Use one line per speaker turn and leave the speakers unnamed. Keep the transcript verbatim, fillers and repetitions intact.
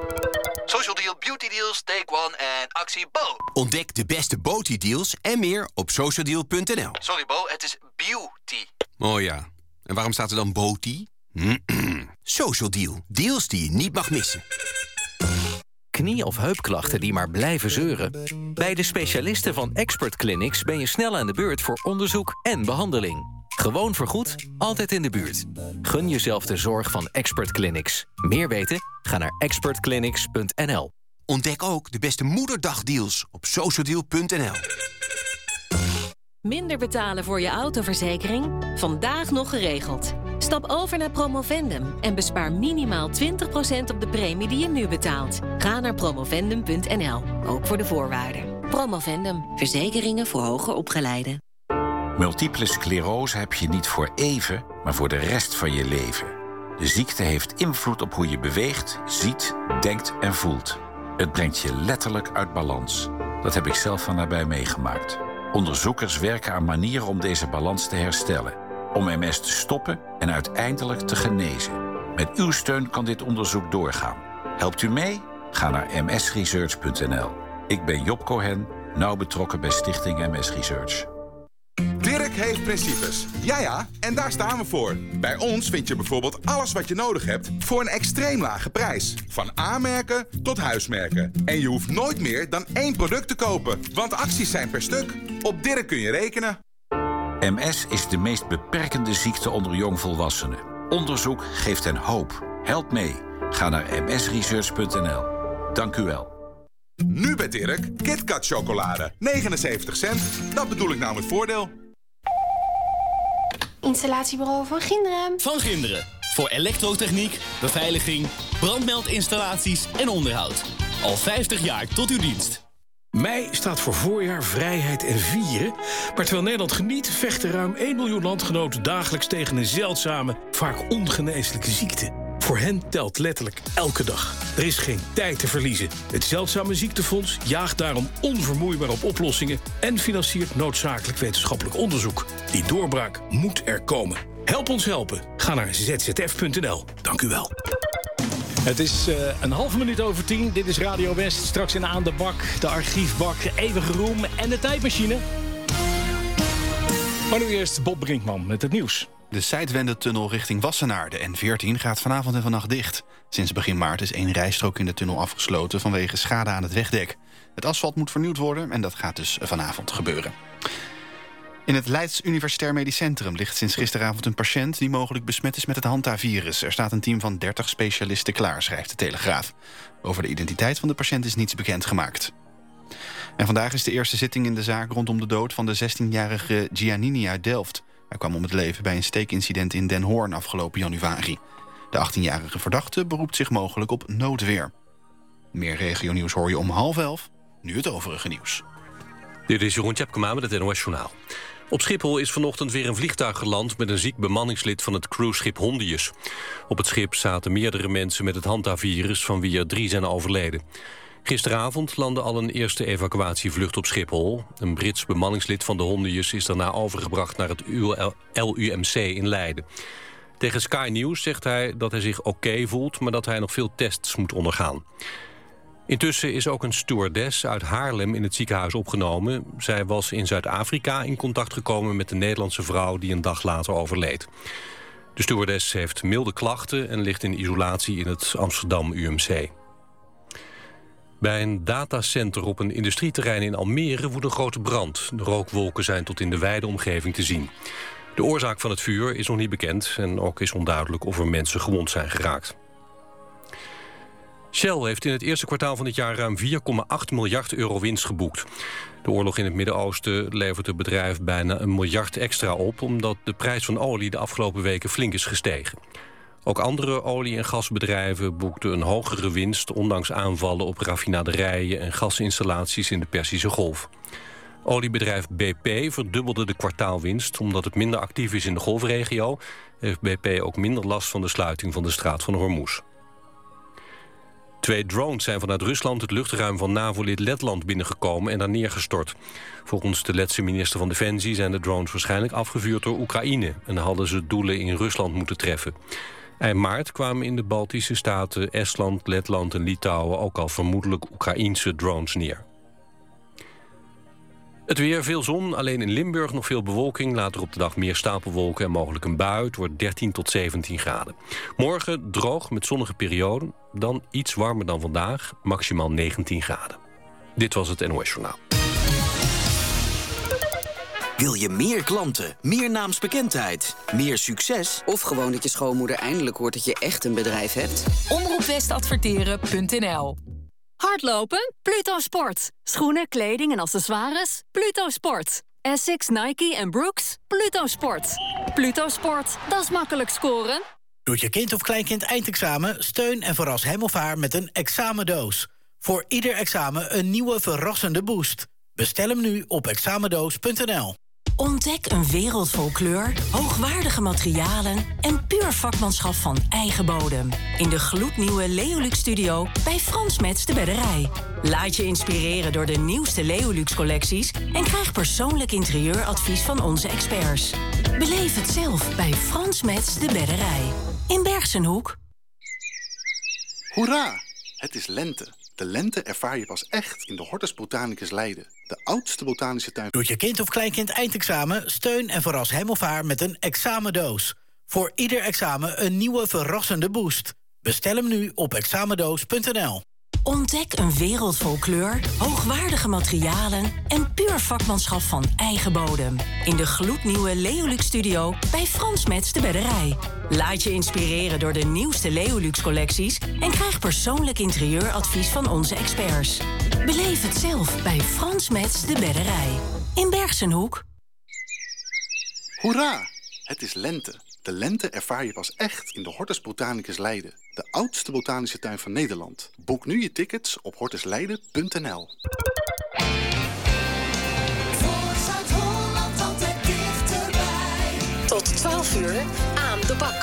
Social Deal, Beauty Deals, Take One en actie Bo.
Ontdek de beste Beauty-deals en meer op socialdeal punt n l.
Sorry Bo, het is beauty.
Oh ja, en waarom staat er dan Beauty? Social Deal, deals die je niet mag missen.
Knie- of heupklachten die maar blijven zeuren? Bij de specialisten van Expert Clinics ben je snel aan de beurt voor onderzoek en behandeling. Gewoon vergoed, altijd in de buurt. Gun jezelf de zorg van Expert Clinics. Meer weten? Ga naar expert clinics punt n l.
Ontdek ook de beste moederdagdeals op socialdeal punt n l.
Minder betalen voor je autoverzekering? Vandaag nog geregeld. Stap over naar Promovendum en bespaar minimaal twintig procent op de premie die je nu betaalt. Ga naar promovendum punt n l, ook voor de voorwaarden. Promovendum, verzekeringen voor hoger opgeleiden.
Multiple sclerose heb je niet voor even, maar voor de rest van je leven. De ziekte heeft invloed op hoe je beweegt, ziet, denkt en voelt. Het brengt je letterlijk uit balans. Dat heb ik zelf van nabij meegemaakt. Onderzoekers werken aan manieren om deze balans te herstellen. Om M S te stoppen en uiteindelijk te genezen. Met uw steun kan dit onderzoek doorgaan. Helpt u mee? Ga naar m s research punt n l. Ik ben Job Cohen, nauw betrokken bij Stichting M S Research.
Dirk heeft principes. Ja ja, en daar staan we voor. Bij ons vind je bijvoorbeeld alles wat je nodig hebt voor een extreem lage prijs. Van A-merken tot huismerken. En je hoeft nooit meer dan één product te kopen, want acties zijn per stuk. Op Dirk kun je rekenen.
M S is de meest beperkende ziekte onder jongvolwassenen. Onderzoek geeft hen hoop. Help mee. Ga naar m s research punt n l. Dank u wel.
Nu bij Dirk, KitKat chocolade. negenenzeventig cent. Dat bedoel ik nou met voordeel.
Installatiebureau Van Ginderen.
Van Ginderen. Voor elektrotechniek, beveiliging, brandmeldinstallaties en onderhoud. Al vijftig jaar tot uw dienst.
Mei staat voor voorjaar, vrijheid en vieren. Maar terwijl Nederland geniet, vechten ruim één miljoen landgenoten dagelijks tegen een zeldzame, vaak ongeneeslijke ziekte. Voor hen telt letterlijk elke dag. Er is geen tijd te verliezen. Het Zeldzame Ziektefonds jaagt daarom onvermoeibaar op oplossingen en financiert noodzakelijk wetenschappelijk onderzoek. Die doorbraak moet er komen. Help ons helpen. Ga naar z z f punt n l. Dank u wel.
Het is uh, een halve minuut over tien. Dit is Radio West. Straks in Aan de Bak, de archiefbak, eeuwige roem en de tijdmachine. Maar nu eerst Bob Brinkman met het nieuws.
De Zijdwendetunnel richting Wassenaar, de N veertien, gaat vanavond en vannacht dicht. Sinds begin maart is één rijstrook in de tunnel afgesloten vanwege schade aan het wegdek. Het asfalt moet vernieuwd worden en dat gaat dus vanavond gebeuren. In het Leids Universitair Medisch Centrum ligt sinds gisteravond een patiënt die mogelijk besmet is met het Hanta-virus. Er staat een team van dertig specialisten klaar, schrijft de Telegraaf. Over de identiteit van de patiënt is niets bekendgemaakt. En vandaag is de eerste zitting in de zaak rondom de dood van de zestienjarige Giannini uit Delft. Hij kwam om het leven bij een steekincident in Den Hoorn afgelopen januari. De achttienjarige verdachte beroept zich mogelijk op noodweer. Meer regionieuws hoor je om half elf. Nu het overige nieuws.
Dit is Jeroen Tjepkema met het N O S Journaal. Op Schiphol is vanochtend weer een vliegtuig geland met een ziek bemanningslid van het cruiseschip Hondius. Op het schip zaten meerdere mensen met het Hanta-virus, van wie er drie zijn overleden. Gisteravond landde al een eerste evacuatievlucht op Schiphol. Een Brits bemanningslid van de Hondius is daarna overgebracht naar het L U M C in Leiden. Tegen Sky News zegt hij dat hij zich oké voelt, maar dat hij nog veel tests moet ondergaan. Intussen is ook een stewardess uit Haarlem in het ziekenhuis opgenomen. Zij was in Zuid-Afrika in contact gekomen met de Nederlandse vrouw die een dag later overleed. De stewardess heeft milde klachten en ligt in isolatie in het Amsterdam U M C. Bij een datacenter op een industrieterrein in Almere woedt een grote brand. De rookwolken zijn tot in de wijde omgeving te zien. De oorzaak van het vuur is nog niet bekend en ook is onduidelijk of er mensen gewond zijn geraakt. Shell heeft in het eerste kwartaal van dit jaar ruim vier komma acht miljard euro winst geboekt. De oorlog in het Midden-Oosten levert het bedrijf bijna een miljard extra op, omdat de prijs van olie de afgelopen weken flink is gestegen. Ook andere olie- en gasbedrijven boekten een hogere winst, ondanks aanvallen op raffinaderijen en gasinstallaties in de Perzische Golf. Oliebedrijf B P verdubbelde de kwartaalwinst. Omdat het minder actief is in de golfregio, heeft B P ook minder last van de sluiting van de straat van Hormuz. Twee drones zijn vanuit Rusland het luchtruim van NAVO-lid Letland binnengekomen en daar neergestort. Volgens de Letse minister van Defensie zijn de drones waarschijnlijk afgevuurd door Oekraïne en hadden ze doelen in Rusland moeten treffen. Eind maart kwamen in de Baltische staten Estland, Letland en Litouwen ook al vermoedelijk Oekraïense drones neer. Het weer, veel zon, alleen in Limburg nog veel bewolking. Later op de dag meer stapelwolken en mogelijk een bui. Het wordt dertien tot zeventien graden. Morgen droog met zonnige perioden. Dan iets warmer dan vandaag, maximaal negentien graden. Dit was het N O S Journaal.
Wil je meer klanten, meer naamsbekendheid, meer succes?
Of gewoon dat je schoonmoeder eindelijk hoort dat je echt een bedrijf hebt?
omroep west adverteren punt n l.
Hardlopen? Pluto Sport. Schoenen, kleding en accessoires? Pluto Sport. Essex, Nike en Brooks? Pluto Sport. Pluto Sport, dat is makkelijk scoren.
Doet je kind of kleinkind eindexamen? Steun en verras hem of haar met een examendoos. Voor ieder examen een nieuwe verrassende boost. Bestel hem nu op examendoos punt n l.
Ontdek een wereld vol kleur, hoogwaardige materialen en puur vakmanschap van eigen bodem. In de gloednieuwe Leolux Studio bij Frans Metz de Bedderij. Laat je inspireren door de nieuwste Leolux-collecties en krijg persoonlijk interieuradvies van onze experts. Beleef het zelf bij Frans Metz de Bedderij. In Bergsenhoek.
Hoera! Het is lente. De lente ervaar je pas echt in de Hortus Botanicus Leiden. De oudste botanische tuin.
Doet je kind of kleinkind eindexamen? Steun en verras hem of haar met een examendoos. Voor ieder examen een nieuwe verrassende boost. Bestel hem nu op examendoos punt n l.
Ontdek een wereld vol kleur, hoogwaardige materialen en puur vakmanschap van eigen bodem. In de gloednieuwe Leolux Studio bij Frans Metz de Bedderij. Laat je inspireren door de nieuwste Leolux-collecties en krijg persoonlijk interieuradvies van onze experts. Beleef het zelf bij Frans Metz de Bedderij. In Bergsenhoek.
Hoera! Het is lente. De lente ervaar je pas echt in de Hortus Botanicus Leiden. De oudste botanische tuin van Nederland. Boek nu je tickets op hortusleiden punt n l.
Tot twaalf uur aan de bak.